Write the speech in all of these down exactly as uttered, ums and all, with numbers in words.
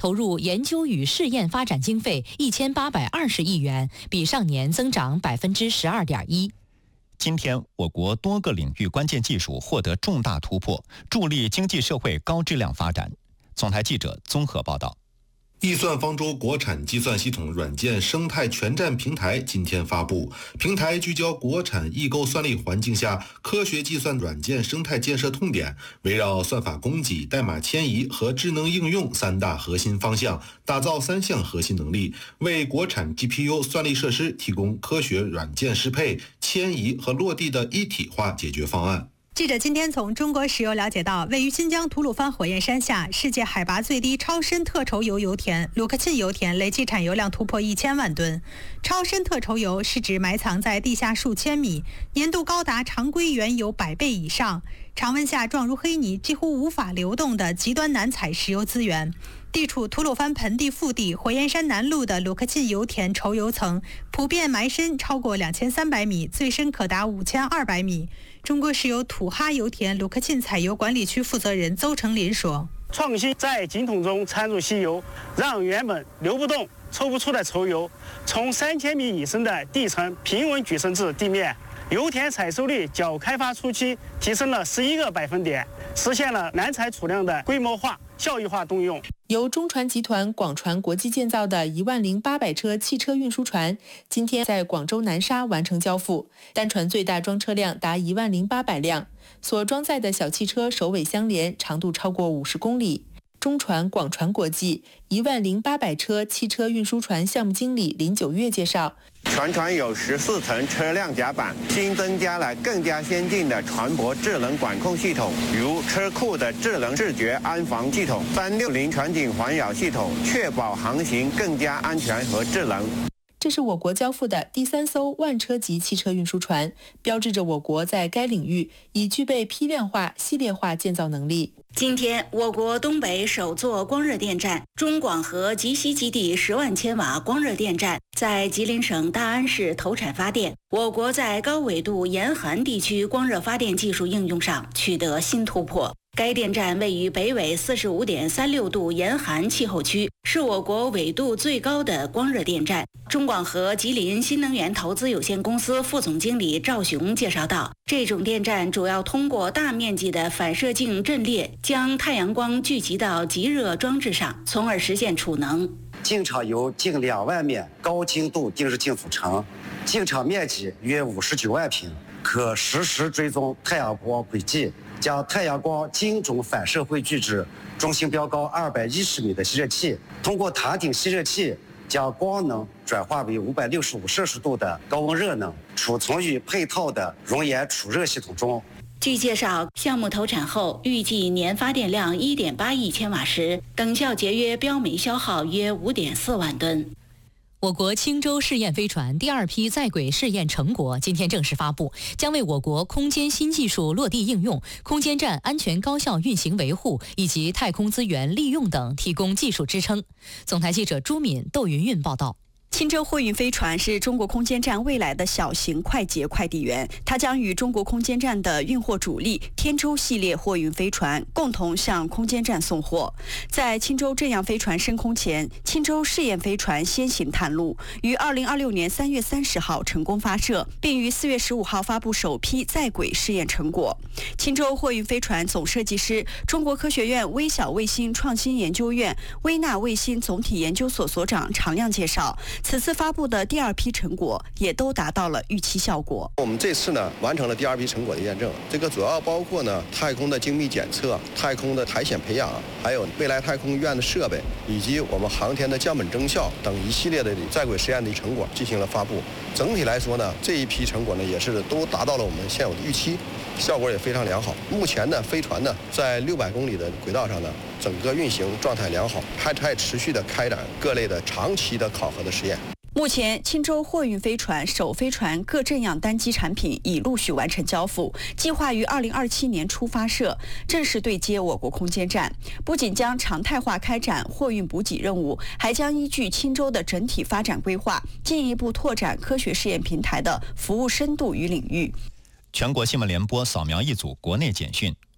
投入研究与试验发展经费一千八百二十亿元，比上年增长百分之十二点一。 今天，我国多个领域关键技术获得重大突破，助力经济社会高质量发展。总台记者综合报道。 易算方舟国产计算系统软件生态全站平台今天发布，平台聚焦国产异构算力环境下科学计算软件生态建设痛点，围绕算法供给、代码迁移和智能应用三大核心方向，打造三项核心能力，为国产 G P U 算力设施提供科学软件适配、迁移和落地的一体化解决方案。 记者今天从中国石油了解到，位于新疆吐鲁番火焰山下，世界海拔最低超深特稠油油田鲁克沁油田累计产油量突破一千万吨。超深特稠油是指埋藏在地下数千米，粘度高达常规原油百倍以上，常温下状如黑泥，几乎无法流动的极端难采石油资源。地处吐鲁番盆地腹地火焰山南麓的鲁克沁油田稠油层普遍埋深超过两千三百米，最深可达五千二百米。中国石油土哈油田鲁克沁采油管理区负责人邹成林说：“ 创新在井筒中掺入稀油，让原本流不动、抽不出的稠油，从三千米以深的地层平稳举升至地面。油田采收率较开发初期提升了十一个百分点，实现了难采储量的规模化、效益化动用。” 由中船集团广船国际建造的一万零八百车汽车运输船，今天在广州南沙完成交付。单船最大装车量达一万零八百辆，所装载的小汽车首尾相连，长度超过五十公里。中船广船国际一万零八百车汽车运输船项目经理林九月介绍， 全船有十四层车辆甲板，新增加了更加先进的船舶智能管控系统，如车库的智能视觉安防系统、三六零全景环绕系统，确保航行更加安全和智能。 这是我国交付的第三艘万车级汽车运输船，标志着我国在该领域已具备批量化、系列化建造能力。 今天，我国东北首座光热电站中广核集西基地十万千瓦光热电站在吉林省大安市投产发电。我国在高纬度严寒地区光热发电技术应用上取得新突破。该电站位于北纬四十五点三六度严寒气候区，是我国纬度最高的光热电站。中广核吉林新能源投资有限公司副总经理赵雄介绍道，这种电站主要通过大面积的反射镜阵列，将太阳光聚集到极热装置上，从而实现储能。 镜场由近两万面高精度定视镜组成，镜场面积约五十九万平，可实时追踪太阳光轨迹，将太阳光精准反射汇聚至中心标高二百一十米的吸热器，通过塔顶吸热器将光能转化为五百六十五摄氏度的高温热能，储存于配套的熔岩储热系统中。 据介绍，项目投产后预计年发电量 一点八亿千瓦时，等效节约标煤消耗约 五点四万吨。 我国青州试验飞船第二批在轨试验成果今天正式发布，将为我国空间新技术落地应用、空间站安全高效运行维护以及太空资源利用等提供技术支撑。总台记者朱敏、窦云云报道。 青州货运飞船是中国空间站未来的小型快捷快递员，它将与中国空间站的运货主力天舟系列货运飞船共同向空间站送货。在青州这样飞船升空前，青州试验飞船先行探路，于二零二六年三月三十号成功发射，并于四月十五号发布首批在轨试验成果。青州货运飞船总设计师、中国科学院微小卫星创新研究院微纳卫星总体研究所所长常亮介绍，此次发布的第二批成果也都达到了预期效果。 我们这次呢完成了第二批成果的验证，这个主要包括呢太空的精密检测、太空的苔藓培养，还有未来太空院的设备，以及我们航天的降本增效等一系列的在轨实验的成果进行了发布。整体来说呢，这一批成果呢也是都达到了我们现有的预期，效果也非常良好。目前呢，飞船呢在六百公里的轨道上呢，整个运行状态良好，还在持续的开展各类的长期的考核的实验。 目前，青州货运飞船首飞船各阵样单机产品已陆续完成交付，计划于二零二七年初发射，正式对接我国空间站。不仅将常态化开展货运补给任务，还将依据青州的整体发展规划，进一步拓展科学试验平台的服务深度与领域。 全国新闻联播扫描一组国内简讯。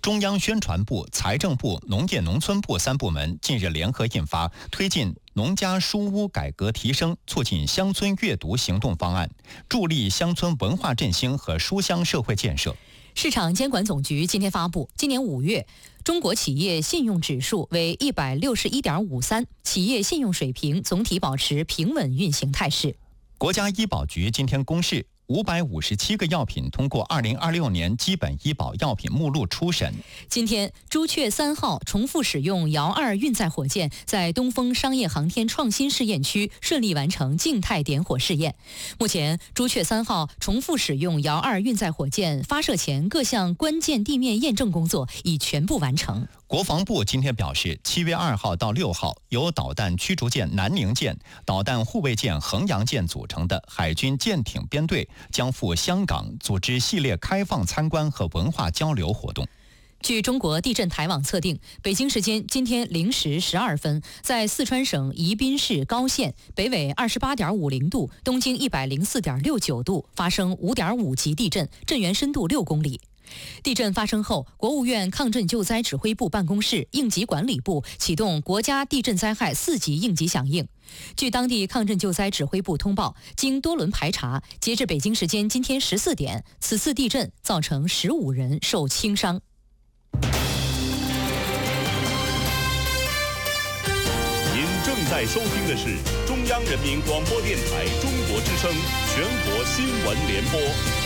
中央宣传部、财政部、农业农村部三部门近日联合印发推进农家书屋改革提升、促进乡村阅读行动方案，助力乡村文化振兴和书香社会建设。 市场监管总局今天发布，今年五月，中国企业信用指数为一百六十一点五三，企业信用水平总体保持平稳运行态势。 国家医保局今天公示，五百五十七个药品通过二零二六年基本医保药品目录初审。 今天，朱雀三号重复使用遥二运载火箭在东风商业航天创新试验区顺利完成静态点火试验。目前，朱雀三号重复使用遥二运载火箭发射前各项关键地面验证工作已全部完成。 国防部今天表示，七月二号到六号，由导弹驱逐舰南宁舰、导弹护卫舰衡阳舰组成的海军舰艇编队将赴香港组织系列开放参观和文化交流活动。 据中国地震台网测定，北京时间今天零时十二分，在四川省宜宾市高县北纬二十八点五零度、东经一百零四点六九度发生五点五级地震，震源深度六公里。地震发生后，国务院抗震救灾指挥部办公室应急管理部启动国家地震灾害四级应急响应。据当地抗震救灾指挥部通报，经多轮排查，截至北京时间今天十四点，此次地震造成十五人受轻伤。 您正在收听的是中央人民广播电台中国之声全国新闻联播。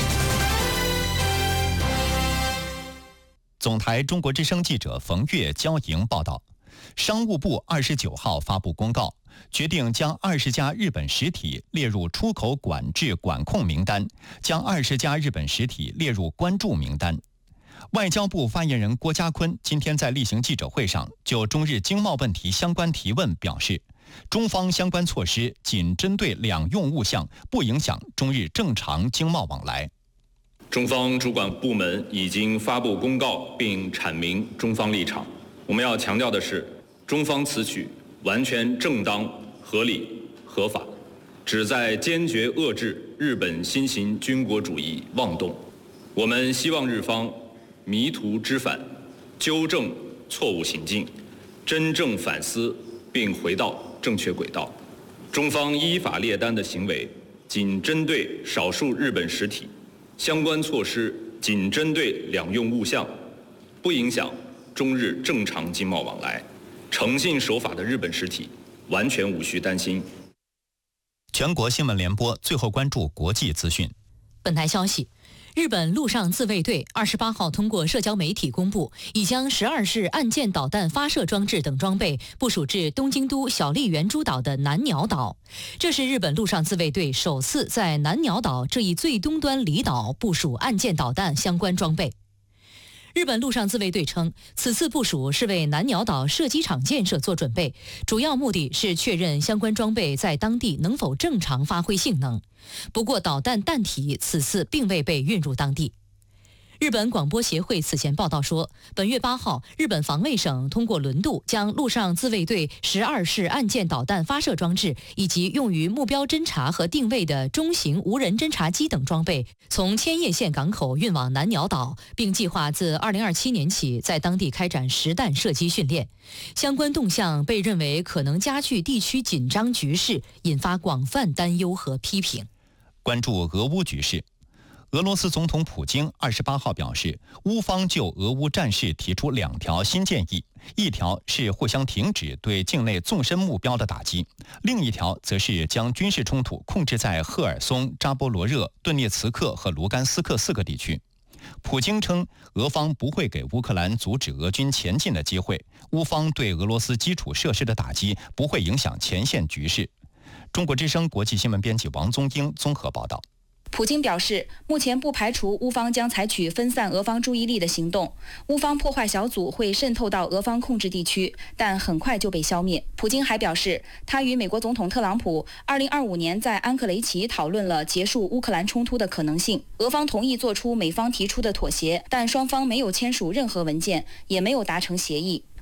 总台中国之声记者冯月、焦莹报道，商务部二十九号发布公告，决定将二十家日本实体列入出口管制管控名单，将二十家日本实体列入关注名单。外交部发言人郭家坤今天在例行记者会上就中日经贸问题相关提问表示，中方相关措施仅针对两用物项，不影响中日正常经贸往来。 中方主管部门已经发布公告并阐明中方立场。我们要强调的是，中方此举完全正当、合理、合法，旨在坚决遏制日本新型军国主义妄动。我们希望日方迷途知返，纠正错误行径，真正反思并回到正确轨道。中方依法列单的行为仅针对少数日本实体，相关措施仅针对两用物项，不影响中日正常经贸往来。诚信守法的日本实体完全无需担心。 全国新闻联播最后关注国际资讯。 本台消息，日本陆上自卫队二十八号通过社交媒体公布，已将十二式岸舰导弹发射装置等装备部署至东京都小笠原诸岛的南鸟岛。这是日本陆上自卫队首次在南鸟岛这一最东端离岛部署岸舰导弹相关装备。日本陆上自卫队称，此次部署是为南鸟岛射击场建设做准备，主要目的是确认相关装备在当地能否正常发挥性能。不过，导弹弹体此次并未被运入当地。日本广播协会此前报道说，本月八号，日本防卫省通过轮渡将陆上自卫队十二式岸舰导弹发射装置以及用于目标侦察和定位的中型无人侦察机等装备从千叶县港口运往南鸟岛，并计划自二零二七年起在当地开展实弹射击训练。相关动向被认为可能加剧地区紧张局势，引发广泛担忧和批评。 关注俄乌局势。俄罗斯总统普京二十八号表示，乌方就俄乌战事提出两条新建议，一条是互相停止对境内纵深目标的打击，另一条则是将军事冲突控制在赫尔松、扎波罗热、顿涅茨克和卢甘斯克四个地区。普京称，俄方不会给乌克兰阻止俄军前进的机会，乌方对俄罗斯基础设施的打击不会影响前线局势。中国之声国际新闻编辑王宗英综合报道。 普京表示，目前不排除乌方将采取分散俄方注意力的行动，乌方破坏小组会渗透到俄方控制地区，但很快就被消灭。普京还表示，他与美国总统特朗普二零二五年在安克雷奇讨论了结束乌克兰冲突的可能性，俄方同意做出美方提出的妥协，但双方没有签署任何文件，也没有达成协议。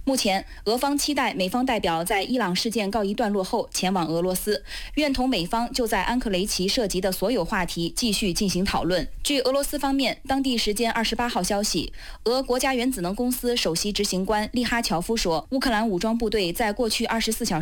目前，俄方期待美方代表在伊朗事件告一段落后前往俄罗斯，愿同美方就在安克雷奇涉及的所有话题继续进行讨论。据俄罗斯方面当地时间二十八号消息，俄国家原子能公司首席执行官利哈乔夫说，乌克兰武装部队在过去二十四小时